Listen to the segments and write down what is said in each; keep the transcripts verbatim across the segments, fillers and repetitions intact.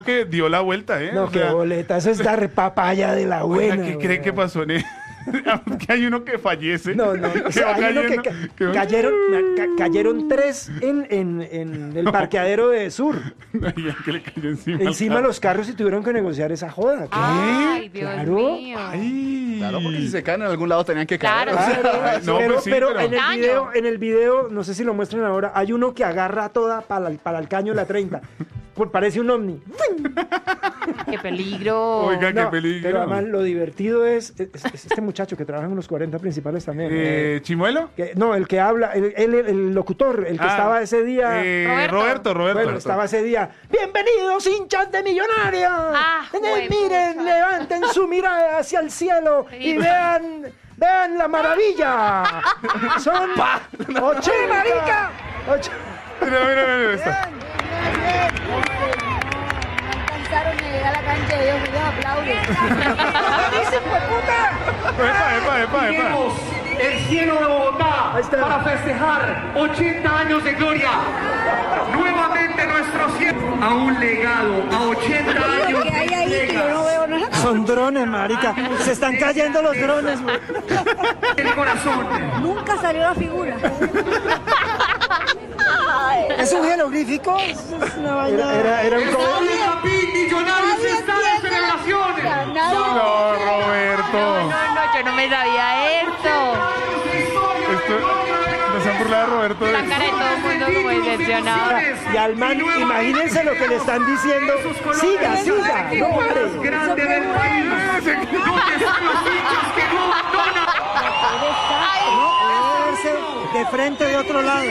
que dio la vuelta, ¿eh? No, O qué sea, boleta. Eso es dar papaya de la oiga, buena. ¿qué cree weón. que pasó en él? Que hay uno que fallece. No, no. O que sea, va hay uno que cayendo, ca- que va- cayeron, ca- cayeron tres en, en, en el parqueadero de Sur. Ay, ya que le cayó encima. al Encima carro. los carros y tuvieron que negociar esa joda. Ay, Dios Claro. mío. Ay. Claro, porque si se caen en algún lado tenían que caer. Claro. O sea, Claro, Ay, no, pero, pues sí, pero pero- en el Caño. video, en el video, no sé si lo muestran ahora, hay uno que agarra toda para, el- para el caño de la treinta. Pues parece un ovni. Qué peligro. Oiga, qué No, peligro. pero además lo divertido es, es- es este muchacho que trabaja en los cuarenta principales también. Eh, ¿Chimuelo? que- no, el que habla, el, el- el locutor, el que Ah, estaba ese día. eh, Roberto. Roberto, Roberto. Bueno, estaba ese día. ¡Bienvenidos, hinchas de Millonarios! Ah, Eh, juepucha. miren, levanten su mirada hacia el cielo y Sí. vean, vean la maravilla. Son ochenta. Och- Mira, mira, mira, mira, está. Alcanzaron a llegar a la cancha de Dios, ellos aplauden. Epa, epa, epa, epa. Lleguemos el cielo de Bogotá Ahí está. para festejar ochenta años de gloria. Nuevamente nuestro cielo a un legado, a ochenta años Lo que hay ahí que yo no veo nada. Son drones, marica. Se están cayendo los drones, güey. del corazón. Nunca salió la figura. ¿Es un jeroglífico? Era, era, era un co- Estadio Capín, Millonarios Nadie está de entiende celebraciones. nada, nada. No, Roberto. No, no, yo no me sabía esto. Esto, nos han burlado de Roberto. La cara de todo el mundo como decepcionado. Y al man, imagínense lo que le están diciendo. Siga, siga. No, Más hombre. grande del país. ¿Dónde están los hinchas que no abandonan? Ponerse de frente de otro lado.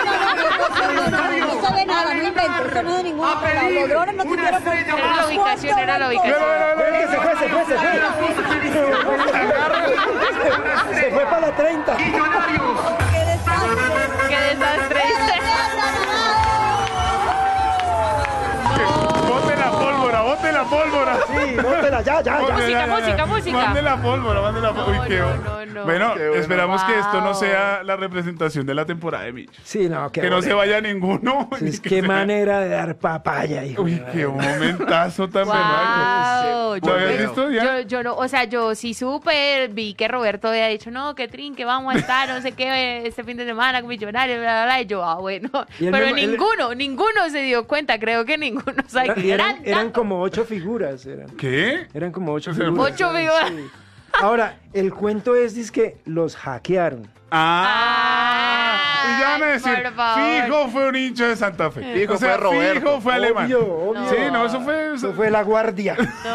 No sabe nada, no invento. Eso no es de ningún otro lado. Los drones no Una tuvieron estrella Era la ubicación, era la ubicación. Ve que se fue, se fue, se fue. Se fue para la treinta. Millonarios. Qué desastre. Bote la pólvora, bote la pólvora. Sí, bótela, ya, ya, ya. Música, música, música. Mande la pólvora, mande la pólvora. No, Uy, qué no, bueno. no, no. Bueno, Qué bueno. esperamos que esto no Wow. sea la representación de la temporada de Millos. Sí, no, qué Que no boleta. se vaya ninguno. Sí, es Que qué se- manera de dar papaya, hijo. Uy, de qué madre. momentazo tan berraco. Wow, ¿Lo habías bueno. visto ya? Yo, yo no, o sea, yo sí supe, vi que Roberto había dicho, no, que trin, que vamos a estar, no sé qué, este fin de semana con Millonarios, bla, bla, bla, y yo, ah, bueno. Y él Pero me- él- ninguno, ninguno se dio cuenta, creo que ninguno sabe Y que eran, eran, eran como ocho figuras. Eran, ¿Qué? eran como ocho Ocho figuras. Ocho eran, figuras. sí. Ahora, el cuento es, que los hackearon. Ah, Ay, y ya van a decir, por favor. fijo fue un hincha de Santa Fe. Fijo o sea, fue Roberto. Fijo fue alemán. Obvio, obvio. Sí, no, eso fue... Eso fue la guardia.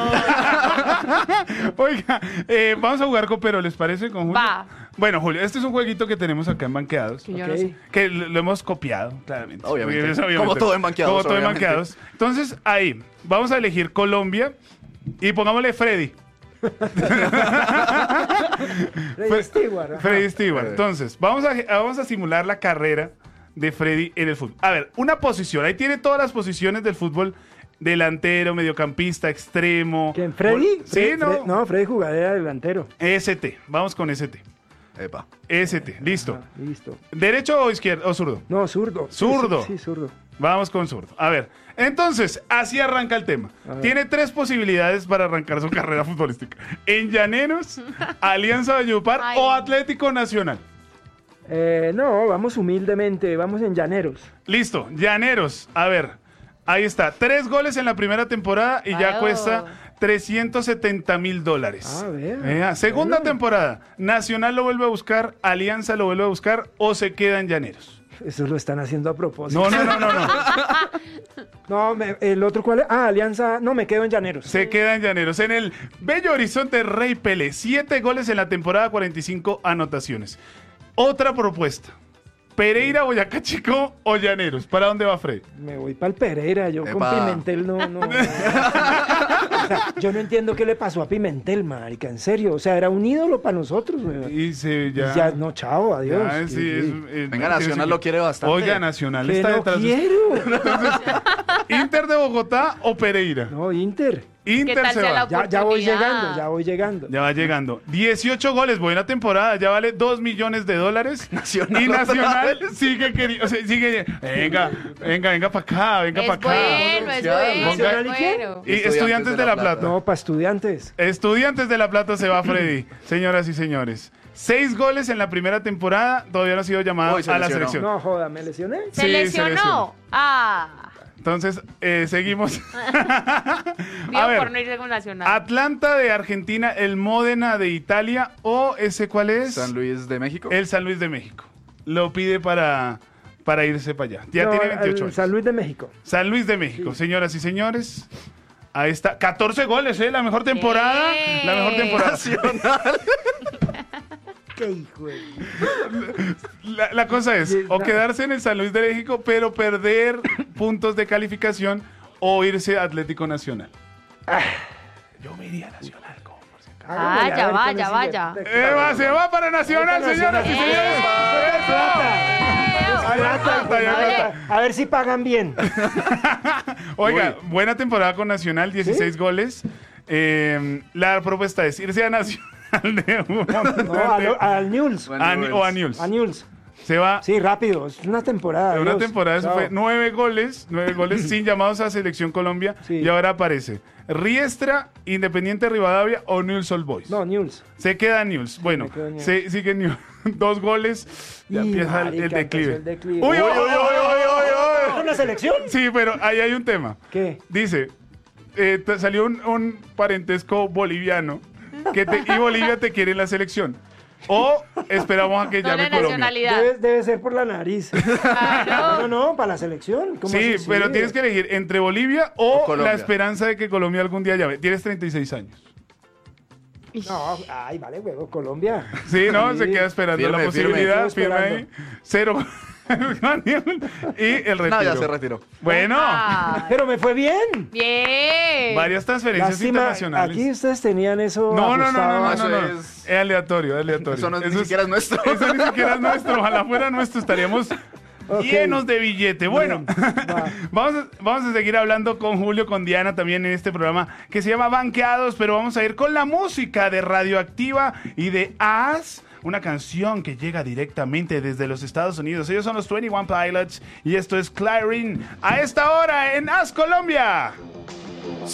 Oiga, eh, vamos a jugar con Pero, ¿les parece con Julio? Va. Bueno, Julio, este es un jueguito que tenemos acá en Banqueados. Que yo Ok. no sé. Que lo, lo hemos copiado, claramente. Obviamente. Eso, Como todo en Banqueados, Como todo en obviamente. Banqueados. Entonces, ahí, vamos a elegir Colombia y pongámosle Freddy. Freddy Stewart. ajá. Freddy Stewart. Entonces, vamos a, vamos a simular la carrera de Freddy en el fútbol. A ver, una posición. Ahí tiene todas las posiciones del fútbol. Delantero, mediocampista, extremo. ¿Quién? ¿Freddy? Sí, Fred- no. Fred- no, Freddy jugadera delantero. S T. Vamos con S T. Epa. S T. Listo. Ah, listo. ¿Derecho o izquierdo o zurdo? No, zurdo. Sí, Zurdo. Sí, sí, zurdo. Vamos con zurdo. A ver, entonces, así arranca el tema. A ver. Tiene tres posibilidades para arrancar su carrera futbolística. En Llaneros, Alianza Valledupar Ay. o Atlético Nacional. Eh, no, vamos humildemente, vamos en llaneros. Listo, Llaneros. A ver, ahí está. Tres goles en la primera temporada y ya Wow. cuesta trescientos setenta mil dólares. Ah, vea. Vea, segunda Bueno. temporada. Nacional lo vuelve a buscar, Alianza lo vuelve a buscar o se queda en Llaneros. Eso lo están haciendo a propósito. No, no, no, no, no. No, me- el otro cuál es. Ah, Alianza. No, me quedo en llaneros. Se queda en Llaneros. En el Bello Horizonte Rey Pelé. Siete goles en la temporada, cuarenta y cinco anotaciones. Otra propuesta. Pereira, Boyacá Chico o Llaneros. ¿Para dónde va Fred? Me voy para el Pereira. Yo con Epa. Pimentel no, no. no. O sea, yo no entiendo qué le pasó a Pimentel, marica. En serio. O sea, era un ídolo para nosotros, güey. Y se ya. Ya, no, chao, adiós. ya, sí, Sí, es- sí. eh, Venga, no, Nacional quiere lo quiere bastante. Oiga, Nacional Que está no detrás de quiero. Inter de Bogotá o Pereira. No, Inter. Inter tal se sea va. la Ya, ya voy oportunidad? llegando, ya voy llegando. Ya va llegando. dieciocho goles, buena temporada, ya vale dos millones de dólares. Nacional y otra Nacional vez. sigue queriendo, o sea, sigue, venga, venga, venga para acá, venga Es para acá. bueno, es Ya, bueno, ¿Nacional es y qué? bueno. Y Estudiantes de La Plata. No, para estudiantes. Estudiantes de La Plata se va Freddy, señoras y señores. Seis goles en la primera temporada, todavía no ha sido llamado Uy, se a la lesionó. selección. No, joda, me lesioné. ¿Se Sí, se lesionó? lesionó. Ah, Entonces, eh, seguimos. digo a ver, por no irse con Nacional. Atlanta de Argentina, el Módena de Italia o ese cuál es? San Luis de México. El San Luis de México. Lo pide para, para irse para allá. Ya No, tiene veintiocho el años. San Luis de México. San Luis de México, señoras y señores. Ahí está, catorce goles, ¿eh? La mejor temporada. Bien. La mejor temporada. Qué hijo de... La, la cosa es, Sí, o no. quedarse en el San Luis de México, pero perder puntos de calificación, o irse a Atlético Nacional. Yo me iría a Nacional, como por si acaso. Ah, Hagámosle, a ya ver, vaya, con el vaya. siguiente. Eva, se va para Nacional, Para señoras y Nacional. señores. ¡Eso! Ahí hay plata, ahí hay Oye. plata. A ver si pagan bien. Oiga, buena temporada con Nacional, dieciséis goles. Eh, la propuesta es irse a Nacional de un montón No, a lo- de- al Newell's. Bueno, a- Newell's. o a Newell's. A Newell's. Se va Sí, rápido. Es una temporada. en una adiós. temporada, eso Chao. fue nueve goles, nueve goles sin llamados a Selección Colombia. Sí. Y ahora aparece Riestra, Independiente Rivadavia o Newell's Old Boys. No, Newell's. Se queda Newell's. Bueno, me quedo Newell's. se, sigue Newell's. Dos goles, ya Y, empieza el- marica, el declive. empezó el declive. Uy, uy, uy, uy, uy, uy, uy. ¿Con la selección? Sí, pero ahí hay un tema. ¿Qué? Dice, eh, te salió un, un parentesco boliviano que te- y Bolivia te quiere en la selección. O esperamos a que Doble llame Colombia. nacionalidad. Debe, debe ser por la nariz. Claro. No, no, para la selección. ¿Cómo Sí, así? pero tienes que elegir entre Bolivia o, O Colombia. la esperanza de que Colombia algún día llame. Tienes treinta y seis años. No, ay, vale, huevo, Colombia. Sí, ¿no? Sí. Se queda esperando Firme, la firme. posibilidad. Estoy Firme ahí. esperando. Cero. y el retiro. No, ya se retiró. Bueno, Ah, Pero me fue bien. bien. varias transferencias Lástima, internacionales. aquí ustedes tenían eso No, no, no, no, no, no, ajustado. no. Eso Es... es- aleatorio, es aleatorio. Eso no, ni es- siquiera es nuestro. Eso ni siquiera es nuestro. Ojalá fuera nuestro, estaríamos Ok. llenos de billete. Bueno, Va. vamos, a, vamos a seguir hablando con Julio, con Diana también en este programa que se llama Banqueados, pero vamos a ir con la música de Radioactiva y de As, una canción que llega directamente desde los Estados Unidos. Ellos son los veintiuno Pilots y esto es Clarín a esta hora en As Colombia.